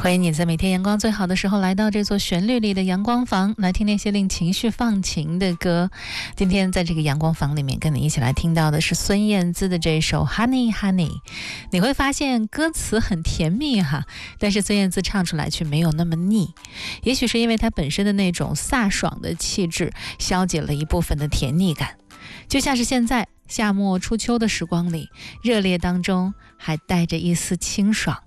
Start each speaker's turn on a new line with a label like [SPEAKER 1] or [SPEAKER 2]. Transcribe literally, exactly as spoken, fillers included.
[SPEAKER 1] 欢迎你在每天阳光最好的时候来到这座旋律里的阳光房，来听那些令情绪放晴的歌。今天在这个阳光房里面跟你一起来听到的是孙燕姿的这首 Honey Honey。 你会发现歌词很甜蜜哈，但是孙燕姿唱出来却没有那么腻。也许是因为她本身的那种飒爽的气质消解了一部分的甜腻感，就像是现在夏末初秋的时光里，热烈当中还带着一丝清爽。